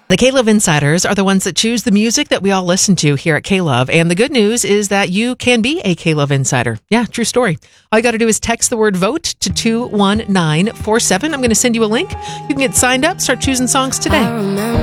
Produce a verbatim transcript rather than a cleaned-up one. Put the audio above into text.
The K-Love Insiders are the ones that choose the music that we all listen to here at K-Love. And the good news is that you can be a K-Love Insider. Yeah, true story. All you got to do is text the word VOTE to two one nine four seven. I'm going to send you a link. You can get signed up, start choosing songs today.